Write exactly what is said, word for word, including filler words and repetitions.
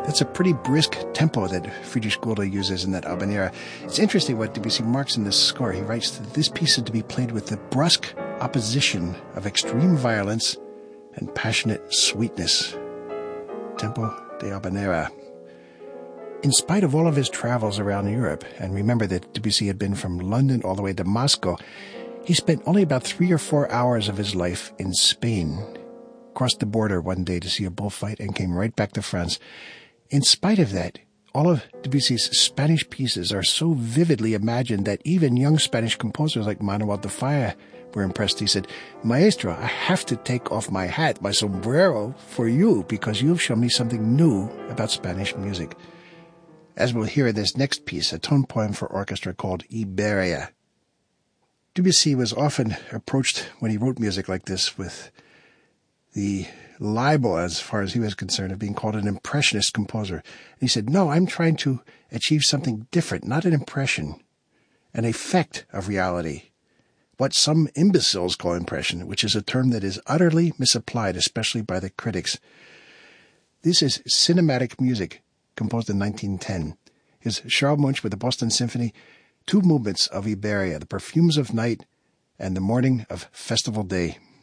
That's a pretty brisk tempo that Friedrich Gulda uses in that habanera. It's interesting what Debussy marks in this score. He writes that this piece is to be played with the brusque opposition of extreme violence and passionate sweetness. Tempo de habanera. In spite of all of his travels around Europe, and remember that Debussy had been from London all the way to Moscow, he spent only about three or four hours of his life in Spain. Crossed the border one day to see a bullfight and came right back to France. In spite of that, all of Debussy's Spanish pieces are so vividly imagined that even young Spanish composers like Manuel de Falla were impressed. He said, "Maestro, I have to take off my hat, my sombrero, for you, because you've shown me something new about Spanish music." As we'll hear in this next piece, a tone poem for orchestra called Iberia. Debussy was often approached when he wrote music like this with the libel, as far as he was concerned, of being called an impressionist composer. And he said, no, I'm trying to achieve something different, not an impression, an effect of reality. What some imbeciles call impression, which is a term that is utterly misapplied, especially by the critics. This is cinematic music, composed in nineteen ten. Is Charles Munch with the Boston Symphony, two movements of Iberia, the perfumes of night and the morning of festival day.